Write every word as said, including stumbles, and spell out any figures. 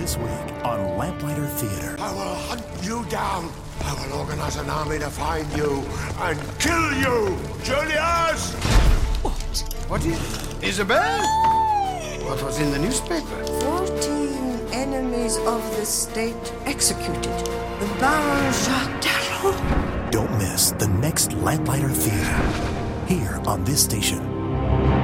This week on Lamplighter Theater. I will hunt you down. I will organize an army to find you and kill you. Julius! What? What is... Isabel? What was in the newspaper? Fourteen enemies of the state executed. The Baron Jacques Darrow. Don't miss the next Lamplighter Theater here on this station.